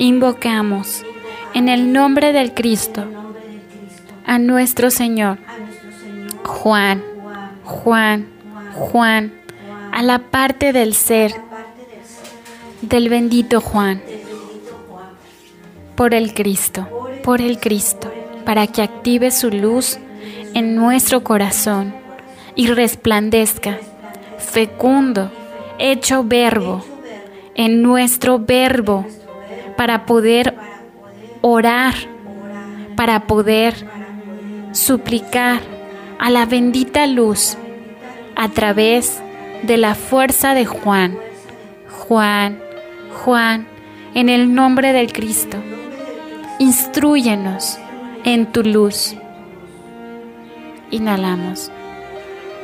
invocamos en el nombre del Cristo a nuestro Señor Juan, a la parte del ser del bendito Juan, por el Cristo, para que active su luz en nuestro corazón y resplandezca, fecundo, hecho verbo, en nuestro verbo, para poder orar, para poder suplicar a la bendita luz a través de la fuerza de Juan, en el nombre del Cristo. Instrúyenos en tu luz. Inhalamos.